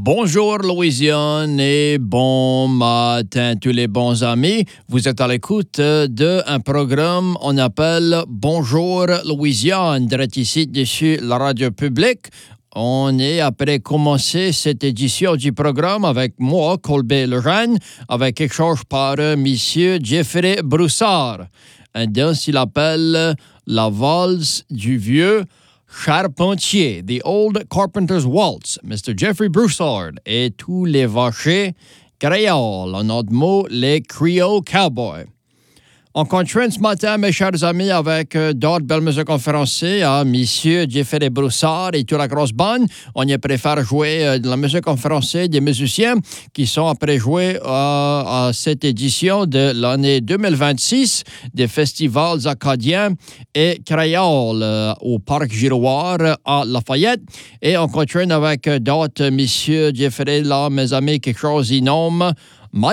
Bonjour Louisiane et bon matin tous les bons amis. Vous êtes à l'écoute d'un programme on appelle Bonjour Louisiane, direct ici dessus la radio publique. On est après commencer cette édition du programme avec moi, Colbert Lorraine, avec échange par Monsieur Jeffrey Broussard. Un danse il appelle la valse du vieux Charpentier, The Old Carpenter's Waltz, Mr. Jeffrey Broussard et tous les vachers créoles, en autre mot, les Creole Cowboys. On continue ce matin, mes chers amis, avec d'autres belles musiques conférenciers, Monsieur Jeffrey Broussard et toute la grosse bande. On y préfère jouer de la musique conférencière des musiciens qui sont après joués à cette édition de l'année 2026 des festivals acadiens et créoles au Parc Giroir à Lafayette. Et on continue avec d'autres, Monsieur Jeffrey, là, mes amis, quelque chose, il nomme